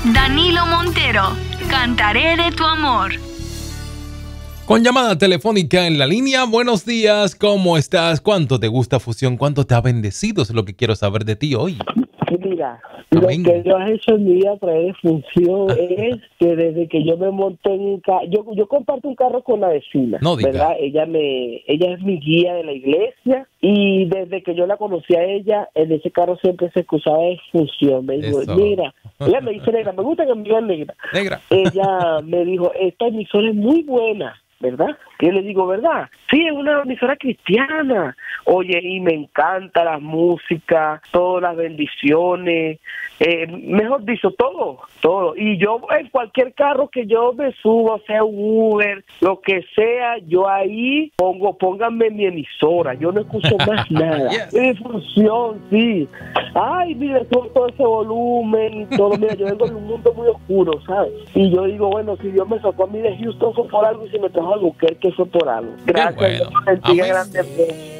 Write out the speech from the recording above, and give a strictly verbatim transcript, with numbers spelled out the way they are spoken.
Danilo Montero, Cantaré de tu amor. Con llamada telefónica en la línea, buenos días, ¿cómo estás? ¿Cuánto te gusta Fusión? ¿Cuánto te ha bendecido? Es lo que quiero saber de ti hoy. Mira, Amén. lo que yo he hecho en mi vida a través de Función es que desde que yo me monté en un carro, yo, yo comparto un carro con la vecina, No diga. ¿verdad? Ella me, ella es mi guía de la iglesia y desde que yo la conocí a ella, en ese carro siempre se excusaba de Función. Me dijo, Eso. mira, ella me dice negra, me gusta que me digan negra. Negra. Ella me dijo, esta emisora es muy buena, ¿verdad? Y yo le digo, ¿verdad? Sí, es una emisora cristiana. Oye, y me encanta la música, todas las bendiciones, eh, mejor dicho, todo, todo. Y yo en cualquier carro que yo me suba, sea un Uber, lo que sea, yo ahí pongo, pónganme mi emisora, yo no escucho más nada. Yes. Es Función, sí. Ay, mira, todo, todo ese volumen, todo, mira, yo vengo de un mundo muy oscuro, ¿sabes? Y yo digo, bueno, si Dios me sacó a mí de Houston fue por algo y si me trajo a Albuquerque fue por algo. Gracias, bueno. Dios me bendiga Amén. grandemente.